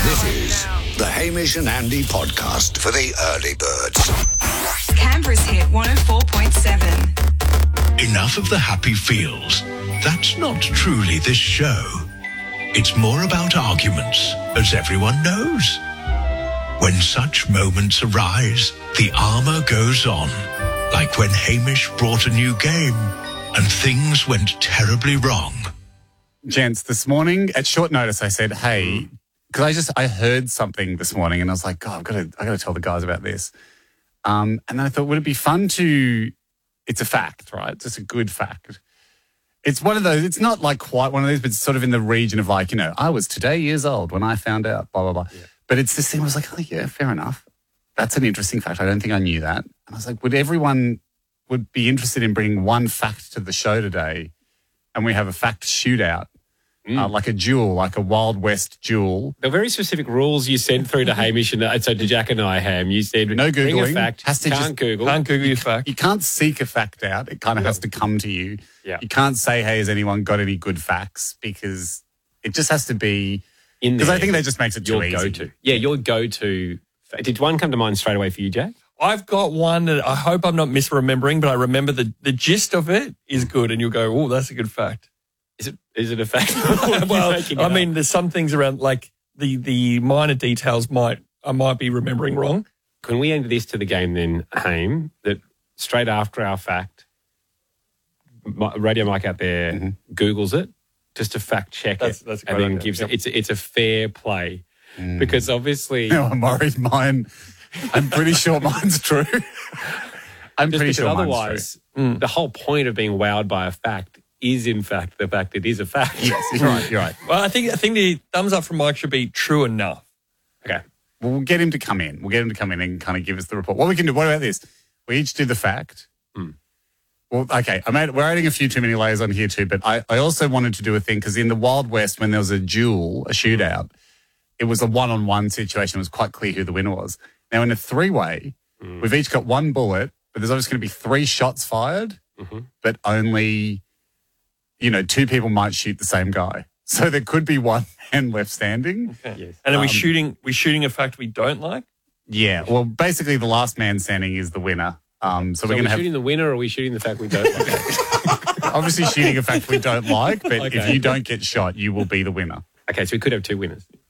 This is the Hamish and Andy podcast for the early birds. Canberra's hit 104.7. Enough of the happy feels. That's not truly this show. It's more about arguments, as everyone knows. When such moments arise, the armour goes on. Like when Hamish brought a new game and things went terribly wrong. Gents, this morning at short notice I said, hey, because I heard something this morning and I was like, God, I got to tell the guys about this. And then I thought, would it be fun to, it's a fact, right? It's just a good fact. It's one of those, it's not like quite one of those, but it's sort of in the region of like, I was today years old when I found out, blah, blah, blah. Yeah. But it's this thing, I was like, oh yeah, fair enough. That's an interesting fact. I don't think I knew that. And I was like, would everyone be interested in bringing one fact to the show today and we have a fact shootout? Like a duel, like a Wild West duel. The very specific rules you sent through to Hamish and so to Jack and I, Ham. You said no Googling. Bring a fact. Can't Google your fact. You can't seek a fact out. It kind of has to come to you. Yeah. You can't say, hey, has anyone got any good facts? Because it just has to be in there. Because I think that just makes it too easy. Go-to. Yeah, your go-to. Did one come to mind straight away for you, Jack? I've got one that I hope I'm not misremembering, but I remember the gist of it is good, and you'll go, oh, that's a good fact. Is it a fact? Well, I mean, there's some things around, like the minor details I might be remembering wrong. Can we end this to the game then, Haim, that straight after our fact, Radio Mike out there Googles it just to fact check it and then gives it. It's a fair play because obviously... I'm worried mine. I'm pretty sure mine's true. I'm pretty sure otherwise, the whole point of being wowed by a fact is in fact the fact it is a fact. Yes, you're right. Well, I think the thumbs up from Mike should be true enough. Okay. Well, we'll get him to come in. and kind of give us the report. What we can do, what about this? We each do the fact. Well, okay, we're adding a few too many layers on here too, but I also wanted to do a thing because in the Wild West, when there was a duel, a shootout, it was a one-on-one situation. It was quite clear who the winner was. Now, in a three-way, we've each got one bullet, but there's obviously going to be 3 shots fired, but only... two people might shoot the same guy. So there could be one man left standing. Okay. Yes. And are we shooting a fact we don't like? Yeah. Well, basically the last man standing is the winner. So we're going to have... shooting the winner or are we shooting the fact we don't like? Obviously shooting a fact we don't like, but if you don't get shot, you will be the winner. Okay, so we could have 2 winners.